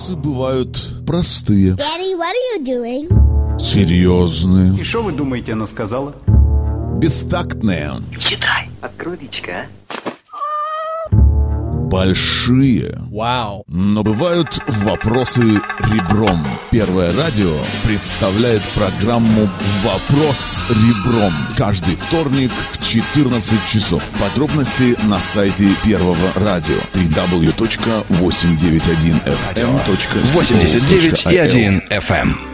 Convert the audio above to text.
Вопросы бывают простые, Daddy, what are you doing? серьезные, И что вы думаете, она сказала? бестактные, Читай. Открой личико, а? большие. Вау. Но бывают вопросы ребром. Первое радио представляет программу «Вопрос ребром» каждый вторник в 14 часов. Подробности на сайте Первого радио www.891fm.co.il 89,1 FM.